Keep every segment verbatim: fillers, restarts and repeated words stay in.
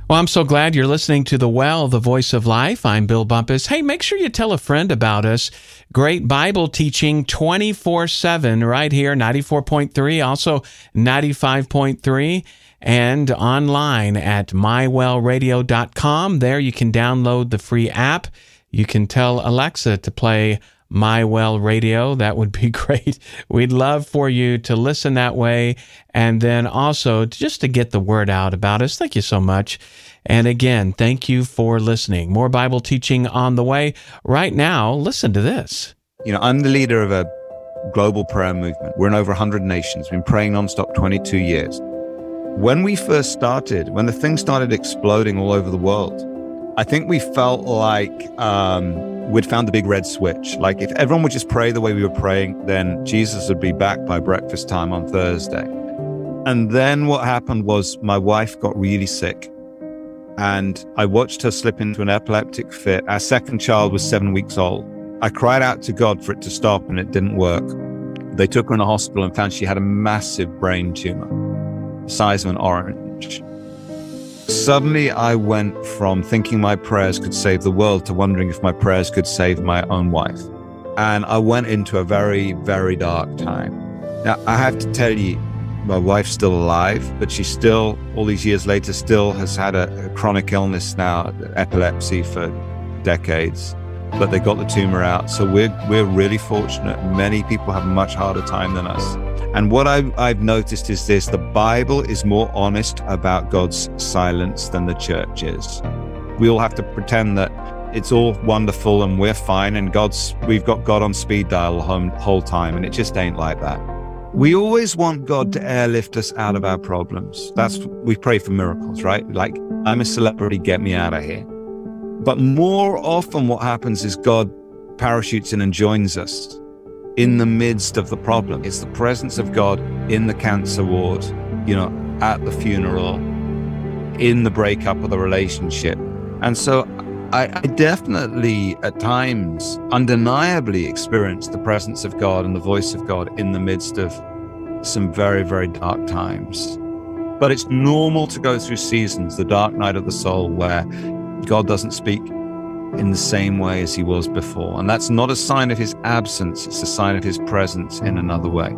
Well, I'm so glad you're listening to The Well, the Voice of Life. I'm Bill Bumpus. Hey, make sure you tell a friend about us. Great Bible teaching twenty-four seven right here, ninety-four point three, also ninety-five point three, and online at my well radio dot com. There you can download the free app. You can tell Alexa to play My Well Radio. That would be great. We'd love for you to listen that way, and then also just to get the word out about us. Thank you so much. And again, thank you for listening. More Bible teaching on the way. Right now, listen to this. You know, I'm the leader of a global prayer movement. We're in over one hundred nations. We've been praying nonstop twenty-two years. When we first started, when the thing started exploding all over the world, I think we felt like um, we'd found the big red switch. Like if everyone would just pray the way we were praying, then Jesus would be back by breakfast time on Thursday. And then what happened was my wife got really sick, and I watched her slip into an epileptic fit. Our second child was seven weeks old. I cried out to God for it to stop, and it didn't work. They took her in a hospital and found she had a massive brain tumor, the size of an orange. Suddenly, I went from thinking my prayers could save the world to wondering if my prayers could save my own wife. And I went into a very, very dark time. Now, I have to tell you, my wife's still alive, but she still, all these years later, still has had a, a chronic illness now, epilepsy for decades. But they got the tumor out. So we're, we're really fortunate. Many people have a much harder time than us. And what I've, I've noticed is this: the Bible is more honest about God's silence than the church is. We all have to pretend that it's all wonderful and we're fine and God's, we've got God on speed dial the whole, whole time, and it just ain't like that. We always want God to airlift us out of our problems. That's, we pray for miracles, right? Like, I'm a celebrity, get me out of here. But more often what happens is God parachutes in and joins us in the midst of the problem. It's the presence of God in the cancer ward, you know, at the funeral, in the breakup of the relationship. And so I, I definitely, at times, undeniably experienced the presence of God and the voice of God in the midst of some very, very dark times. But it's normal to go through seasons, the dark night of the soul, where God doesn't speak in the same way as he was before. And that's not a sign of his absence, it's a sign of his presence in another way.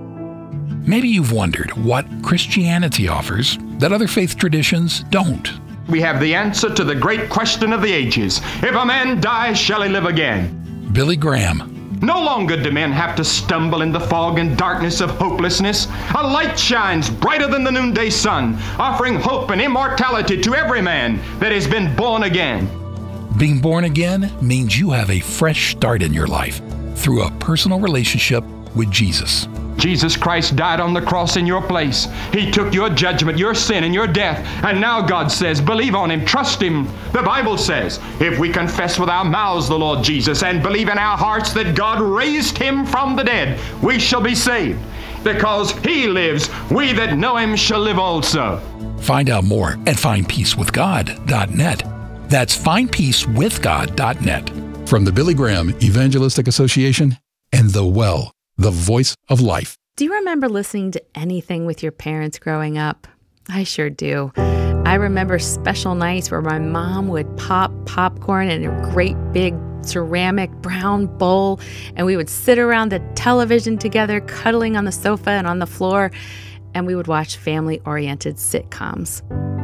Maybe you've wondered what Christianity offers that other faith traditions don't. We have the answer to the great question of the ages. If a man dies, shall he live again? Billy Graham. No longer do men have to stumble in the fog and darkness of hopelessness. A light shines brighter than the noonday sun, offering hope and immortality to every man that has been born again. Being born again means you have a fresh start in your life through a personal relationship with Jesus. Jesus Christ died on the cross in your place. He took your judgment, your sin, and your death. And now God says, believe on him, trust him. The Bible says, if we confess with our mouths the Lord Jesus and believe in our hearts that God raised him from the dead, we shall be saved. Because he lives, we that know him shall live also. Find out more at find peace with god dot net. That's find peace with god dot net. From the Billy Graham Evangelistic Association and The Well, the Voice of Life. Do you remember listening to anything with your parents growing up? I sure do. I remember special nights where my mom would pop popcorn in a great big ceramic brown bowl, and we would sit around the television together, cuddling on the sofa and on the floor, and we would watch family-oriented sitcoms.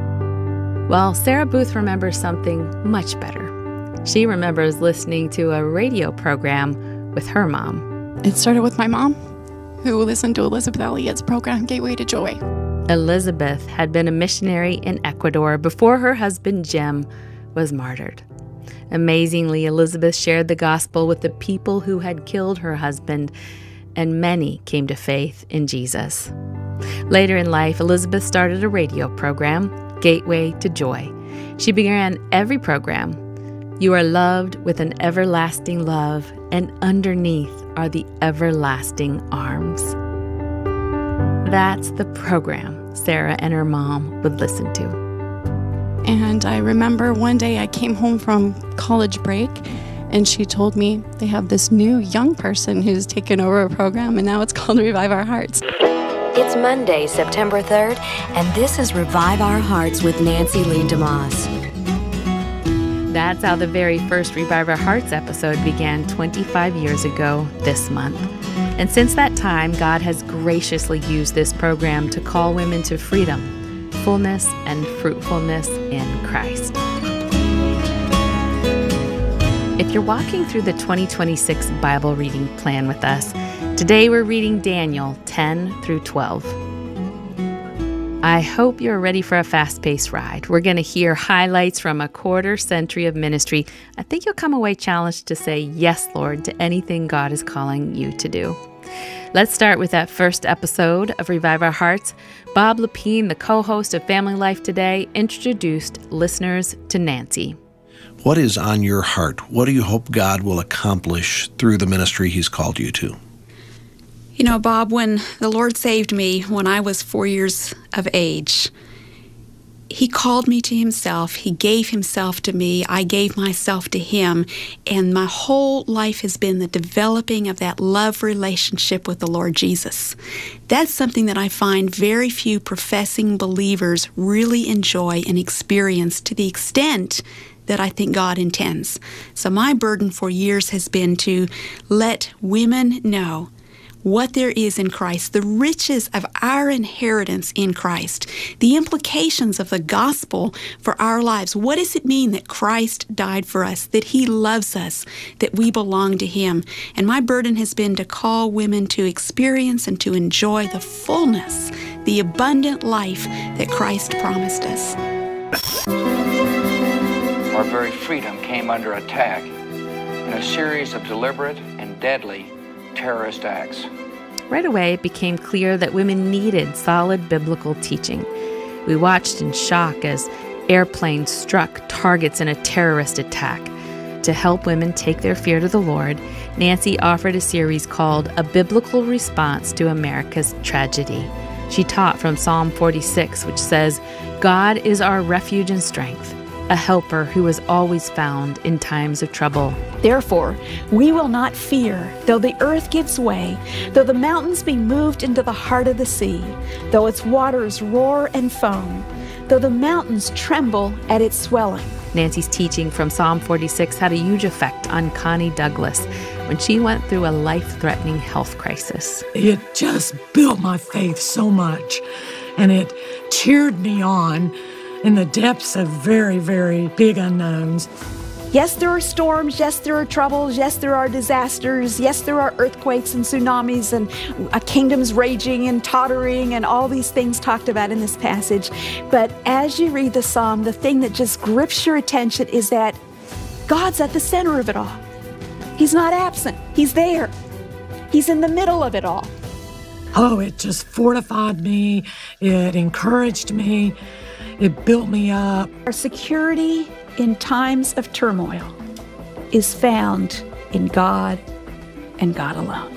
Well, Sarah Booth remembers something much better. She remembers listening to a radio program with her mom. It started with my mom, who listened to Elizabeth Elliot's program, Gateway to Joy. Elizabeth had been a missionary in Ecuador before her husband, Jim, was martyred. Amazingly, Elizabeth shared the gospel with the people who had killed her husband, and many came to faith in Jesus. Later in life, Elizabeth started a radio program, Gateway to Joy. She began every program, "You are loved with an everlasting love, and underneath are the everlasting arms." That's the program Sarah and her mom would listen to. And I remember one day I came home from college break, and she told me they have this new young person who's taken over a program, and now it's called Revive Our Hearts. It's Monday, September third, and this is Revive Our Hearts with Nancy Lee DeMoss. That's how the very first Revive Our Hearts episode began twenty-five years ago this month. And since that time, God has graciously used this program to call women to freedom, fullness, and fruitfulness in Christ. If you're walking through the twenty twenty-six Bible reading plan with us, today we're reading Daniel ten through twelve. I hope you're ready for a fast-paced ride. We're going to hear highlights from a quarter century of ministry. I think you'll come away challenged to say yes, Lord, to anything God is calling you to do. Let's start with that first episode of Revive Our Hearts. Bob Lepine, the co-host of Family Life Today, introduced listeners to Nancy. What is on your heart? What do you hope God will accomplish through the ministry He's called you to? You know, Bob, when the Lord saved me when I was four years of age, He called me to Himself. He gave Himself to me. I gave myself to Him. And my whole life has been the developing of that love relationship with the Lord Jesus. That's something that I find very few professing believers really enjoy and experience to the extent that I think God intends. So my burden for years has been to let women know what there is in Christ, the riches of our inheritance in Christ, the implications of the gospel for our lives. What does it mean that Christ died for us, that He loves us, that we belong to Him? And my burden has been to call women to experience and to enjoy the fullness, the abundant life that Christ promised us. Our very freedom came under attack in a series of deliberate and deadly terrorist acts. Right away, it became clear that women needed solid biblical teaching. We watched in shock as airplanes struck targets in a terrorist attack. To help women take their fear to the Lord, Nancy offered a series called A Biblical Response to America's Tragedy. She taught from Psalm forty-six, which says, "God is our refuge and strength, a helper who is always found in times of trouble. Therefore, we will not fear, though the earth gives way, though the mountains be moved into the heart of the sea, though its waters roar and foam, though the mountains tremble at its swelling." Nancy's teaching from Psalm forty-six had a huge effect on Connie Douglas when she went through a life-threatening health crisis. It just built my faith so much, and it cheered me on in the depths of very, very big unknowns. Yes, there are storms. Yes, there are troubles. Yes, there are disasters. Yes, there are earthquakes and tsunamis and uh, kingdoms raging and tottering and all these things talked about in this passage. But as you read the psalm, the thing that just grips your attention is that God's at the center of it all. He's not absent. He's there. He's in the middle of it all. Oh, it just fortified me. It encouraged me. It built me up. Our security in times of turmoil is found in God and God alone.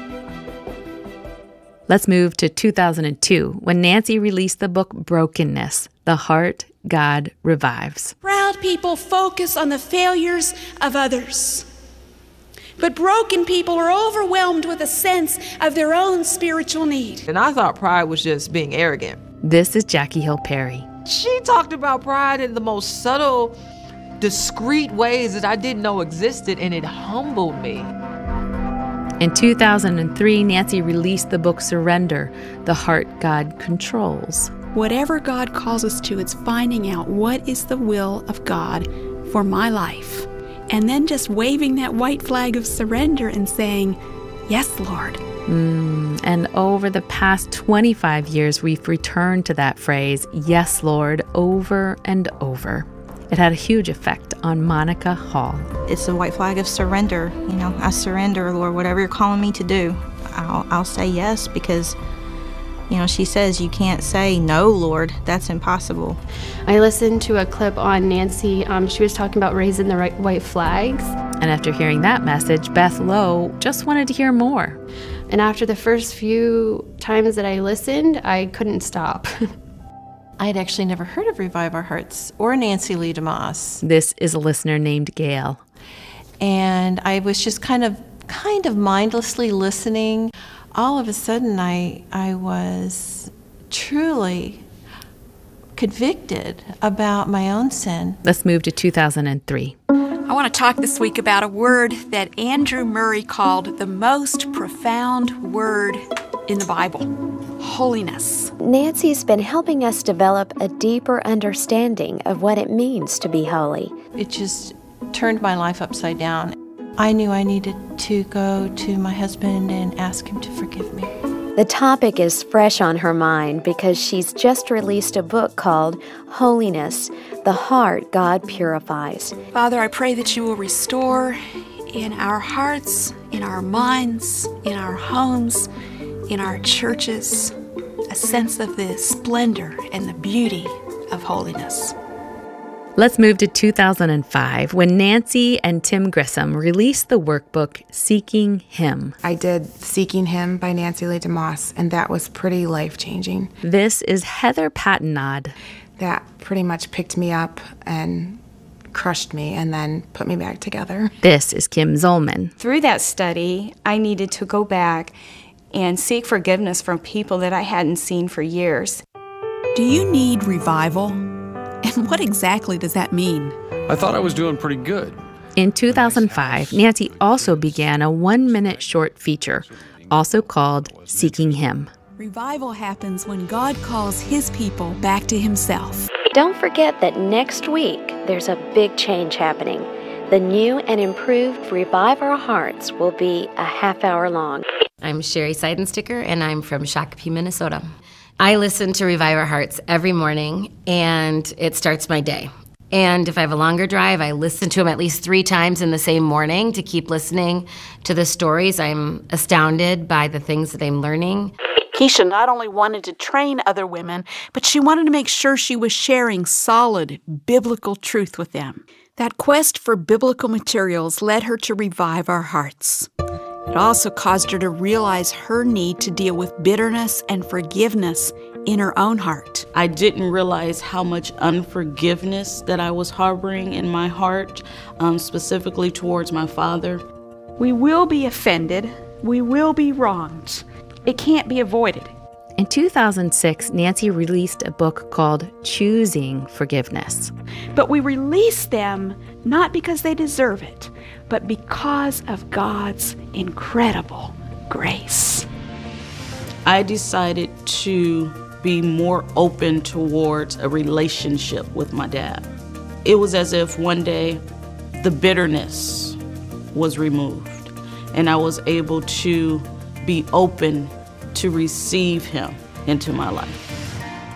Let's move to two thousand two, when Nancy released the book Brokenness, The Heart God Revives. Proud people focus on the failures of others. But broken people are overwhelmed with a sense of their own spiritual need. And I thought pride was just being arrogant. This is Jackie Hill Perry. She talked about pride in the most subtle, discreet ways that I didn't know existed, and it humbled me. In two thousand three, Nancy released the book Surrender, The Heart God Controls. Whatever God calls us to, it's finding out what is the will of God for my life. And then just waving that white flag of surrender and saying, "Yes, Lord." Mm, and over the past twenty-five years, we've returned to that phrase, "Yes, Lord," over and over. It had a huge effect on Monica Hall. It's a white flag of surrender. You know, I surrender, Lord, whatever you're calling me to do. I'll, I'll say yes, because, you know, she says you can't say no, Lord. That's impossible. I listened to a clip on Nancy. Um, she was talking about raising the right white flags. And after hearing that message, Beth Lowe just wanted to hear more. And after the first few times that I listened, I couldn't stop. I had actually never heard of Revive Our Hearts or Nancy Lee DeMoss. This is a listener named Gail. And I was just kind of kind of mindlessly listening. all of a sudden I, I was truly convicted about my own sin. Let's move to two thousand three. I want to talk this week about a word that Andrew Murray called the most profound word in the Bible: holiness. Nancy's been helping us develop a deeper understanding of what it means to be holy. It just turned my life upside down. I knew I needed to go to my husband and ask him to forgive me. The topic is fresh on her mind because she's just released a book called Holiness, the Heart God Purifies. Father, I pray that you will restore in our hearts, in our minds, in our homes, in our churches, a sense of the splendor and the beauty of holiness. Let's move to two thousand five, when Nancy and Tim Grissom released the workbook Seeking Him. I did Seeking Him by Nancy Lee DeMoss, and that was pretty life-changing. This is Heather Patenaude. That pretty much picked me up and crushed me and then put me back together. This is Kim Zolman. Through that study, I needed to go back and seek forgiveness from people that I hadn't seen for years. Do you need revival? And what exactly does that mean? I thought I was doing pretty good. In two thousand five, Nancy also began a one-minute short feature, also called Seeking Him. Revival happens when God calls His people back to Himself. Don't forget that next week there's a big change happening. The new and improved Revive Our Hearts will be a half hour long. I'm Sherry Seidensticker, and I'm from Shakopee, Minnesota. I listen to Revive Our Hearts every morning, and it starts my day. And if I have a longer drive, I listen to them at least three times in the same morning to keep listening to the stories. I'm astounded by the things that I'm learning. Keisha not only wanted to train other women, but she wanted to make sure she was sharing solid biblical truth with them. That quest for biblical materials led her to Revive Our Hearts. It also caused her to realize her need to deal with bitterness and forgiveness in her own heart. I didn't realize how much unforgiveness that I was harboring in my heart, um, specifically towards my father. We will be offended. We will be wronged. It can't be avoided. In two thousand six, Nancy released a book called Choosing Forgiveness. But we release them not because they deserve it, but because of God's incredible grace. I decided to be more open towards a relationship with my dad. It was as if one day the bitterness was removed, and I was able to be open to receive him into my life.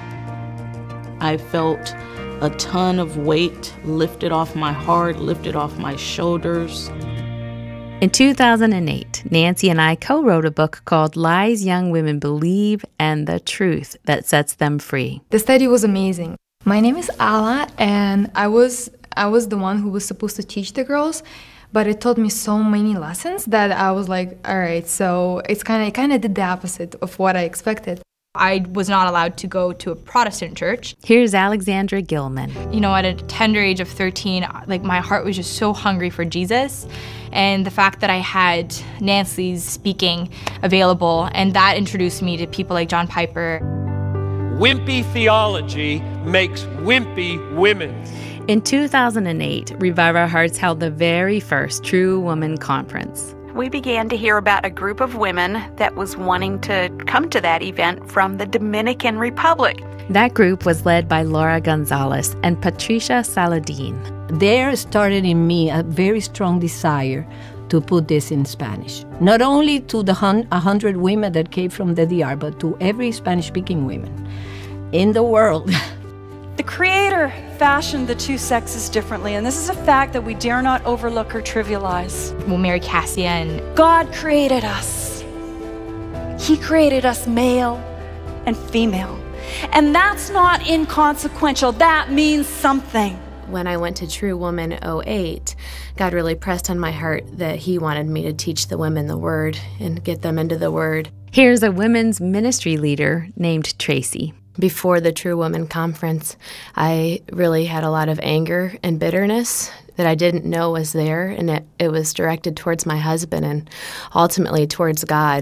I felt a ton of weight lifted off my heart, lifted off my shoulders. In two thousand eight, Nancy and I co-wrote a book called Lies Young Women Believe and the Truth That Sets Them Free. The study was amazing. My name is Ala, and I was I was the one who was supposed to teach the girls, but it taught me so many lessons that I was like, all right, so it's kind of it kind of did the opposite of what I expected. I was not allowed to go to a Protestant church. Here's Alexandra Gilman. You know, at a tender age of thirteen, like my heart was just so hungry for Jesus. And the fact that I had Nancy's speaking available, and that introduced me to people like John Piper. Wimpy theology makes wimpy women. In two thousand eight, Revive Our Hearts held the very first True Woman Conference. We began to hear about a group of women that was wanting to come to that event from the Dominican Republic. That group was led by Laura Gonzalez and Patricia Saladin. There started in me a very strong desire to put this in Spanish. Not only to the hun- one hundred women that came from the D R, but to every Spanish-speaking woman in the world. The Creator fashioned the two sexes differently, and this is a fact that we dare not overlook or trivialize. Well, Mary Cassia and... God created us. He created us male and female. And that's not inconsequential. That means something. When I went to True Woman oh eight, God really pressed on my heart that He wanted me to teach the women the Word and get them into the Word. Here's a women's ministry leader named Tracy. Before the True Woman Conference, I really had a lot of anger and bitterness that I didn't know was there, and it, it was directed towards my husband and ultimately towards God.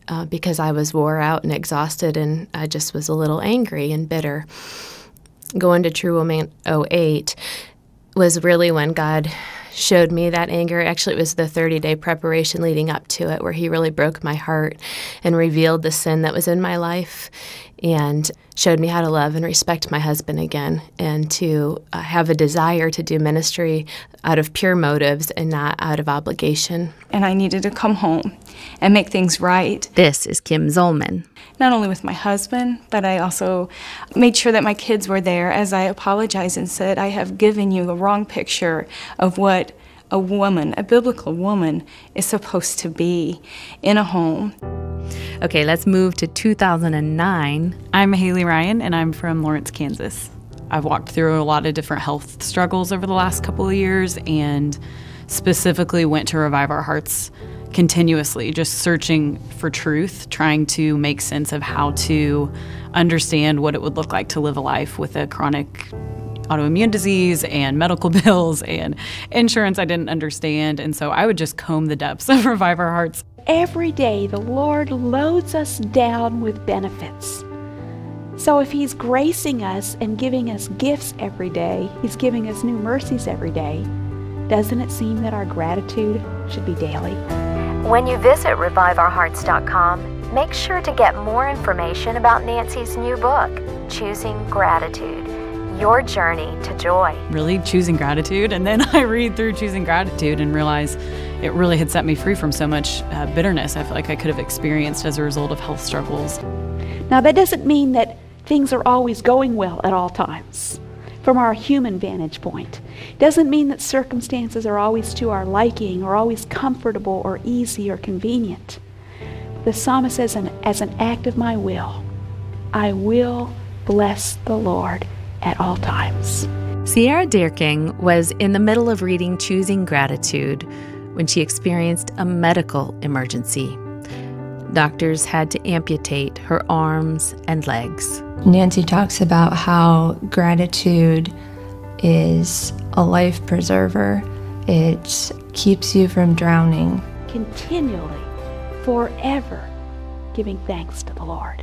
uh, because I was wore out and exhausted, and I just was a little angry and bitter. Going to True Woman oh eight was really when God showed me that anger. Actually, it was the thirty-day preparation leading up to it where he really broke my heart and revealed the sin that was in my life and showed me how to love and respect my husband again, and to uh, have a desire to do ministry out of pure motives and not out of obligation. And I needed to come home and make things right. This is Kim Zollman. Not only with my husband, but I also made sure that my kids were there as I apologized and said, I have given you a wrong picture of what a woman, a biblical woman, is supposed to be in a home. Okay, let's move to two thousand nine. I'm Haley Ryan, and I'm from Lawrence, Kansas. I've walked through a lot of different health struggles over the last couple of years, and specifically went to Revive Our Hearts continuously, just searching for truth, trying to make sense of how to understand what it would look like to live a life with a chronic autoimmune disease and medical bills and insurance I didn't understand. And so I would just comb the depths of Revive Our Hearts. Every day, the Lord loads us down with benefits. So if he's gracing us and giving us gifts every day, he's giving us new mercies every day, doesn't it seem that our gratitude should be daily? When you visit revive our hearts dot com, make sure to get more information about Nancy's new book, Choosing Gratitude, Your Journey to Joy. Really choosing gratitude. And then I read through Choosing Gratitude and realize it really had set me free from so much uh, bitterness I feel like I could have experienced as a result of health struggles. Now, that doesn't mean that things are always going well at all times. From our human vantage point, doesn't mean that circumstances are always to our liking or always comfortable or easy or convenient. The psalmist says, an, as an act of my will, I will bless the Lord at all times. Sierra Deerking was in the middle of reading Choosing Gratitude when she experienced a medical emergency. Doctors had to amputate her arms and legs. Nancy talks about how gratitude is a life preserver. It keeps you from drowning. Continually, forever, giving thanks to the Lord.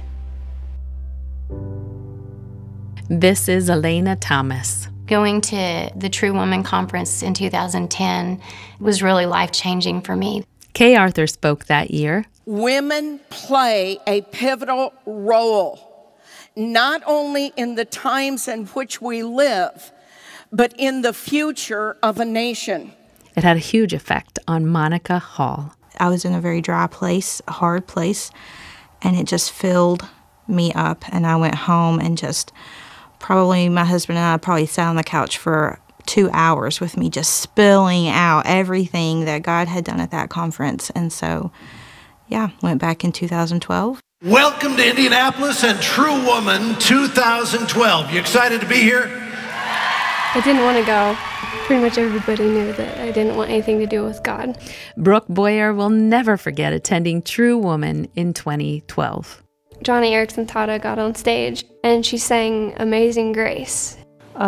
This is Elena Thomas. Going to the True Woman Conference in two thousand ten was really life-changing for me. Kay Arthur spoke that year. Women play a pivotal role, not only in the times in which we live, but in the future of a nation. It had a huge effect on Monica Hall. I was in a very dry place, a hard place, and it just filled me up. And I went home and just probably my husband and I probably sat on the couch for two hours with me just spilling out everything that God had done at that conference. And so, yeah, went back in two thousand twelve. Welcome to Indianapolis and True Woman two thousand twelve. You excited to be here? I didn't want to go. Pretty much everybody knew that I didn't want anything to do with God. Brooke Boyer will never forget attending True Woman in twenty twelve. Johnny Erickson Tata got on stage and she sang Amazing Grace.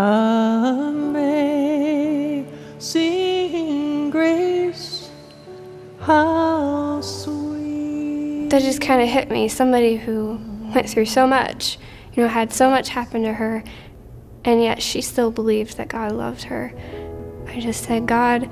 Amazing grace, how sweet. That just kind of hit me. Somebody who went through so much, you know, had so much happen to her, and yet she still believed that God loved her. I just said, God,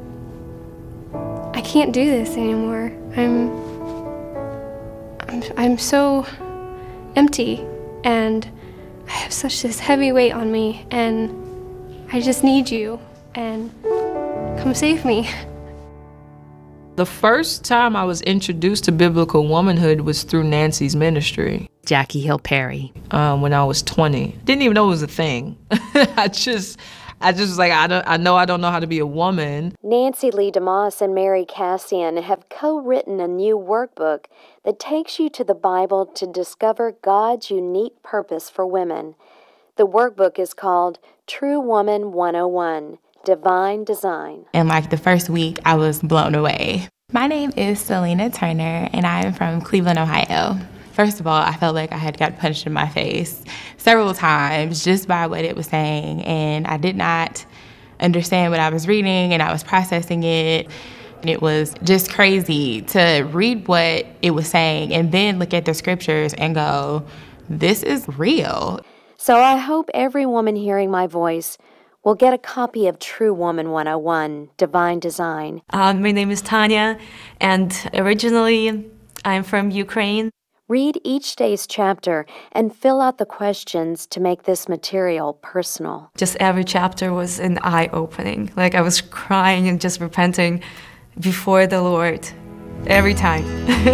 I can't do this anymore. I'm, I'm, I'm so empty, and I have such this heavy weight on me, and I just need you, and come save me. The first time I was introduced to biblical womanhood was through Nancy's ministry. Jackie Hill Perry. Um, when I was twenty. Didn't even know it was a thing. I just, I just was like, I don't, I know I don't know how to be a woman. Nancy Lee DeMoss and Mary Cassian have co-written a new workbook that takes you to the Bible to discover God's unique purpose for women. The workbook is called True Woman one oh one, Divine Design. And like the first week, I was blown away. My name is Selena Turner, and I'm from Cleveland, Ohio. First of all, I felt like I had got punched in my face several times just by what it was saying, and I did not understand what I was reading, and I was processing it. It was just crazy to read what it was saying and then look at the scriptures and go, this is real. So I hope every woman hearing my voice will get a copy of True Woman one oh one, Divine Design. Uh, my name is Tanya, and originally I'm from Ukraine. Read each day's chapter and fill out the questions to make this material personal. Just every chapter was an eye-opening. Like I was crying and just repenting before the Lord every time.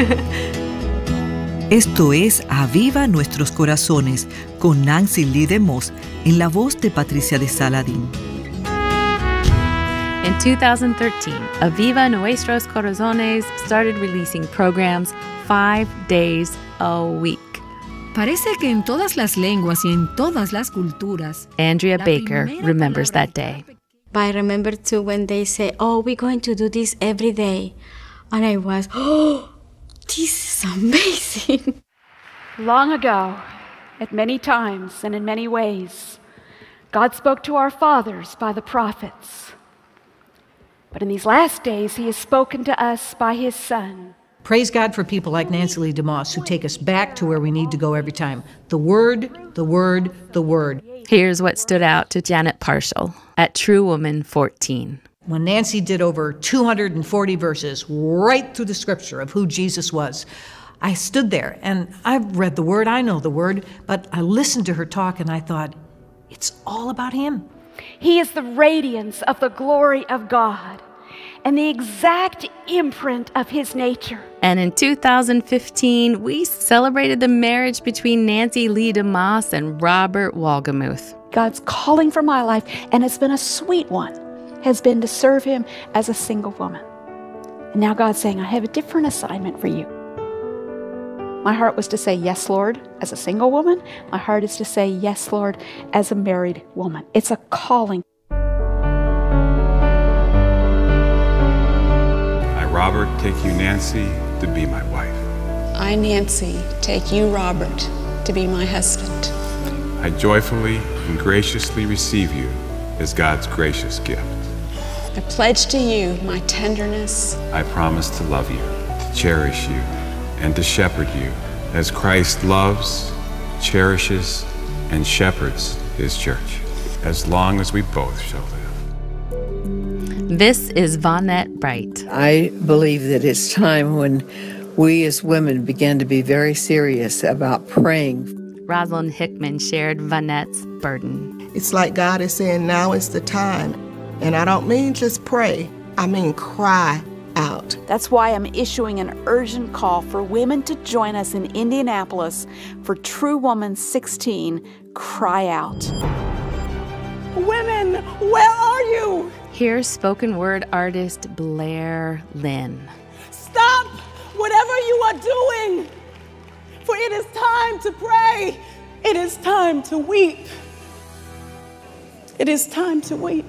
Esto es Aviva Nuestros Corazones con Nancy Lee DeMoss en la voz de Patricia de Saladín. In two thousand thirteen, Aviva Nuestros Corazones started releasing programs five days a week. Parece que en todas las lenguas y en todas las culturas. Andrea Baker remembers that day. I remember too when they say, oh, we're going to do this every day. And I was, oh, this is amazing. Long ago, at many times and in many ways, God spoke to our fathers by the prophets. But in these last days, he has spoken to us by his Son. Praise God for people like Nancy Lee DeMoss who take us back to where we need to go every time. The Word, the Word, the Word. Here's what stood out to Janet Parshall at True Woman fourteen. When Nancy did over two hundred forty verses right through the scripture of who Jesus was, I stood there and I've read the Word, I know the Word, but I listened to her talk and I thought, it's all about him. He is the radiance of the glory of God and the exact imprint of his nature. And in two thousand fifteen, we celebrated the marriage between Nancy Lee DeMoss and Robert Wolgemuth. God's calling for my life, and it's been a sweet one, has been to serve him as a single woman. And now God's saying, I have a different assignment for you. My heart was to say, yes, Lord, as a single woman. My heart is to say, yes, Lord, as a married woman. It's a calling. I, Robert, take you, Nancy, to be my wife. I, Nancy, take you, Robert, to be my husband. I joyfully and graciously receive you as God's gracious gift. I pledge to you my tenderness. I promise to love you, to cherish you, and to shepherd you as Christ loves, cherishes, and shepherds his church, as long as we both shall live. This is Vonette Bright. I believe that it's time when we as women begin to be very serious about praying. Rosalind Hickman shared Vonette's burden. It's like God is saying, now is the time. And I don't mean just pray, I mean cry out. That's why I'm issuing an urgent call for women to join us in Indianapolis for True Woman sixteen, Cry Out. Women, where are you? Here's spoken word artist Blair Lynn. Stop whatever you are doing, for it is time to pray. It is time to weep. It is time to weep.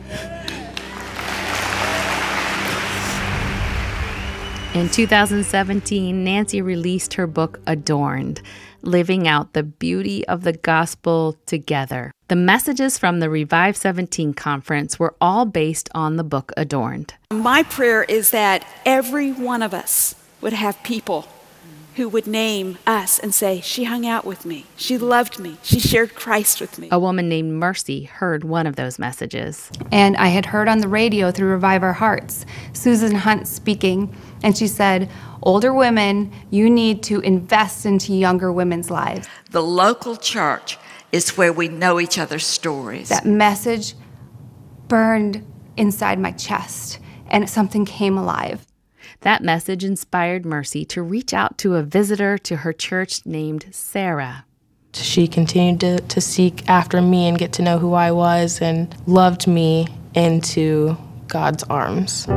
In two thousand seventeen, Nancy released her book, Adorned, Living Out the Beauty of the Gospel Together. The messages from the Revive seventeen conference were all based on the book Adorned. My prayer is that every one of us would have people who would name us and say, she hung out with me, she loved me, she shared Christ with me. A woman named Mercy heard one of those messages. And I had heard on the radio through Revive Our Hearts, Susan Hunt speaking, and she said, older women, you need to invest into younger women's lives. The local church is where we know each other's stories. That message burned inside my chest, and something came alive. That message inspired Mercy to reach out to a visitor to her church named Sarah. She continued to, to seek after me and get to know who I was and loved me into God's arms.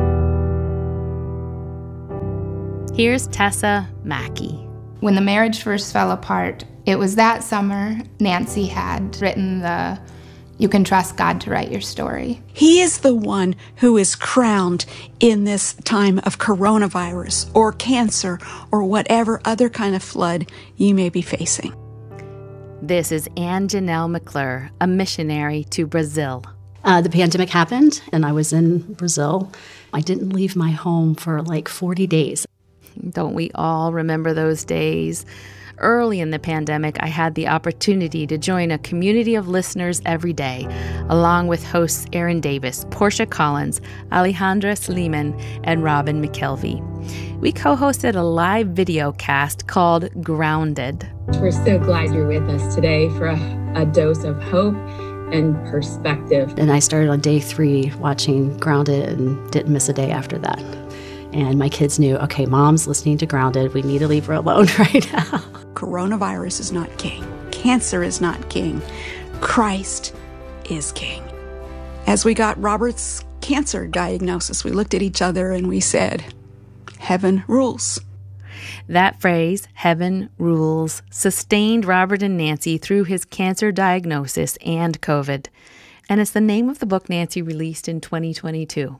Here's Tessa Mackey. When the marriage first fell apart, it was that summer Nancy had written the You Can Trust God to Write Your Story. He is the one who is crowned in this time of coronavirus or cancer or whatever other kind of flood you may be facing. This is Anne Janelle McClure, a missionary to Brazil. Uh, the pandemic happened, and I was in Brazil. I didn't leave my home for like forty days. Don't we all remember those days? Early in the pandemic, I had the opportunity to join a community of listeners every day, along with hosts Aaron Davis, Portia Collins, Alejandra Sleeman, and Robin McKelvey. We co-hosted a live video cast called Grounded. We're so glad you're with us today for a, a dose of hope and perspective. And I started on day three watching Grounded and didn't miss a day after that. And my kids knew, okay, Mom's listening to Grounded. We need to leave her alone right now. Coronavirus is not king. Cancer is not king. Christ is king. As we got Robert's cancer diagnosis, we looked at each other and we said, heaven rules. That phrase, heaven rules, sustained Robert and Nancy through his cancer diagnosis and COVID. And it's the name of the book Nancy released in twenty twenty-two.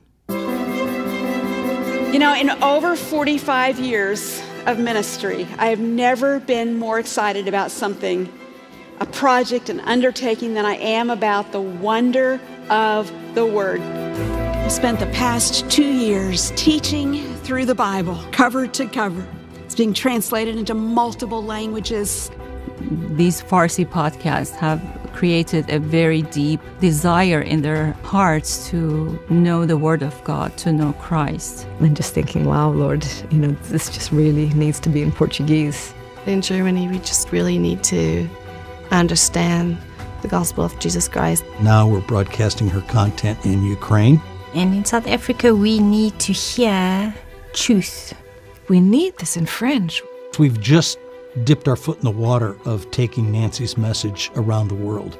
You know, in over forty-five years of ministry, I have never been more excited about something, a project, an undertaking, than I am about the wonder of the Word. I spent the past two years teaching through the Bible, cover to cover. It's being translated into multiple languages. These Farsi podcasts have created a very deep desire in their hearts to know the Word of God, to know Christ. And just thinking, wow, Lord, you know, this just really needs to be in Portuguese. In Germany, we just really need to understand the gospel of Jesus Christ. Now we're broadcasting her content in Ukraine. And in South Africa, we need to hear truth. We need this in French. We've just dipped our foot in the water of taking Nancy's message around the world.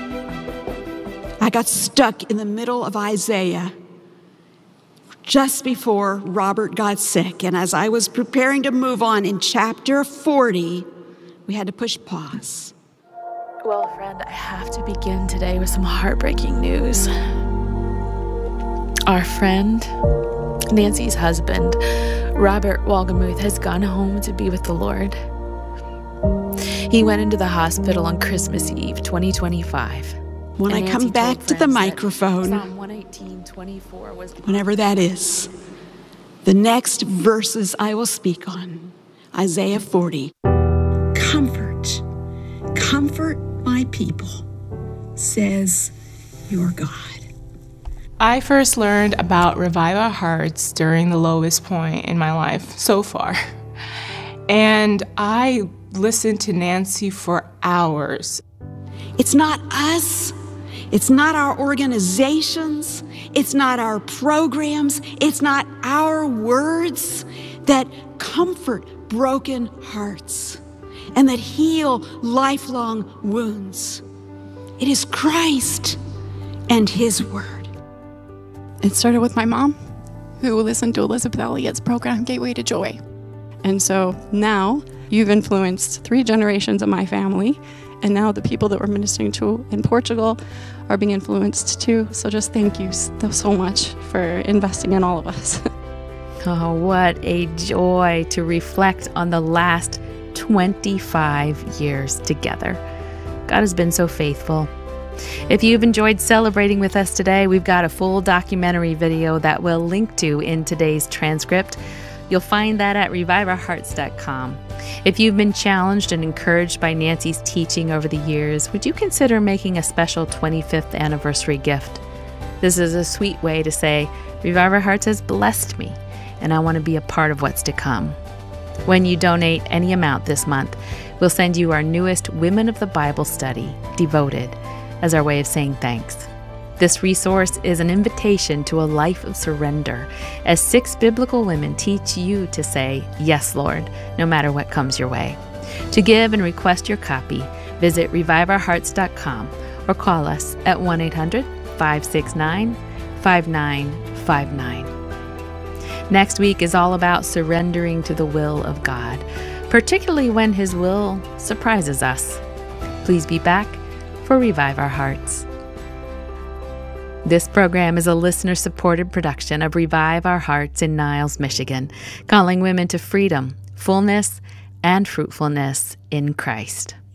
I got stuck in the middle of Isaiah just before Robert got sick. And as I was preparing to move on in chapter forty, we had to push pause. Well, friend, I have to begin today with some heartbreaking news. Our friend, Nancy's husband, Robert Wolgemuth, has gone home to be with the Lord. He went into the hospital on Christmas Eve, twenty twenty-five. When I come back to the microphone, Psalm one eighteen twenty-four was whenever that is, the next verses I will speak on, Isaiah forty. Comfort, comfort my people, says your God. I first learned about Revive Our Hearts during the lowest point in my life so far. And I listened to Nancy for hours. It's not us. It's not our organizations. It's not our programs. It's not our words that comfort broken hearts and that heal lifelong wounds. It is Christ and His Word. It started with my mom, who listened to Elizabeth Elliott's program, Gateway to Joy. And so now you've influenced three generations of my family, and now the people that we're ministering to in Portugal are being influenced too. So just thank you so much for investing in all of us. Oh, what a joy to reflect on the last twenty-five years together. God has been so faithful. If you've enjoyed celebrating with us today, we've got a full documentary video that we'll link to in today's transcript. You'll find that at revive our hearts dot com. If you've been challenged and encouraged by Nancy's teaching over the years, would you consider making a special twenty-fifth anniversary gift? This is a sweet way to say, Revive Our Hearts has blessed me, and I want to be a part of what's to come. When you donate any amount this month, we'll send you our newest Women of the Bible study, Devoted, as our way of saying thanks. This resource is an invitation to a life of surrender, as six biblical women teach you to say, Yes, Lord, no matter what comes your way. To give and request your copy, visit revive our hearts dot com or call us at one eight hundred, five six nine, five nine five nine. Next week is all about surrendering to the will of God, particularly when His will surprises us. Please be back for Revive Our Hearts. This program is a listener-supported production of Revive Our Hearts in Niles, Michigan, calling women to freedom, fullness, and fruitfulness in Christ.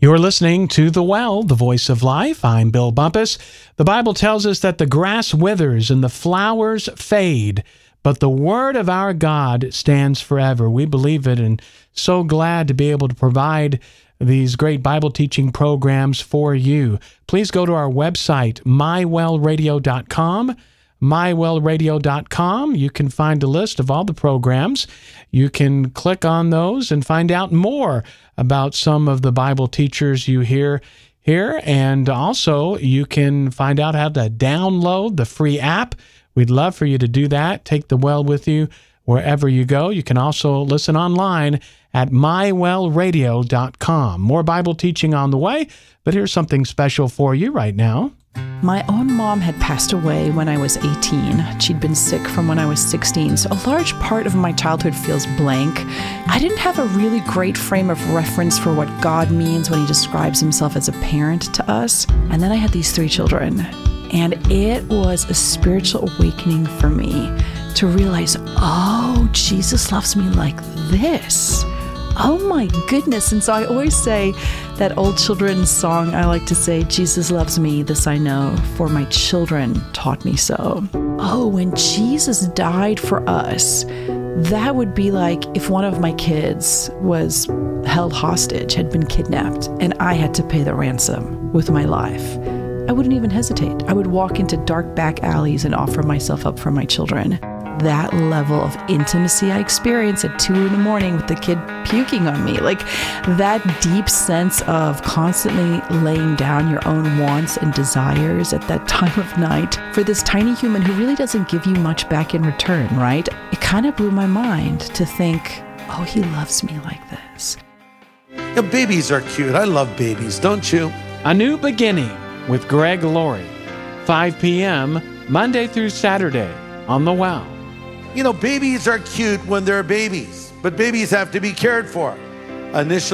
You're listening to The Well, the Voice of Life. I'm Bill Bumpus. The Bible tells us that the grass withers and the flowers fade, but the word of our God stands forever. We believe it, and so glad to be able to provide these great Bible teaching programs for you. Please go to our website, my well radio dot com. my well radio dot com. You can find a list of all the programs. You can click on those and find out more about some of the Bible teachers you hear here. And also, you can find out how to download the free app. We'd love for you to do that. Take the Well with you wherever you go. You can also listen online at my well radio dot com. More Bible teaching on the way, but here's something special for you right now. My own mom had passed away when I was eighteen. She'd been sick from when I was sixteen, so a large part of my childhood feels blank. I didn't have a really great frame of reference for what God means when he describes himself as a parent to us. And then I had these three children, and it was a spiritual awakening for me to realize, oh, Jesus loves me like this. Oh my goodness. And so I always say that old children's song, I like to say, Jesus loves me, this I know, for my children taught me so. Oh, when Jesus died for us, that would be like if one of my kids was held hostage, had been kidnapped, and I had to pay the ransom with my life. I wouldn't even hesitate. I would walk into dark back alleys and offer myself up for my children. That level of intimacy I experienced at two in the morning with the kid puking on me, like that deep sense of constantly laying down your own wants and desires at that time of night for this tiny human who really doesn't give you much back in return, right? It kind of blew my mind to think, oh, he loves me like this. Yeah, babies are cute. I love babies, don't you? A New Beginning with Greg Laurie, five p.m. Monday through Saturday on The Well. You know, babies are cute when they're babies, but babies have to be cared for. Initial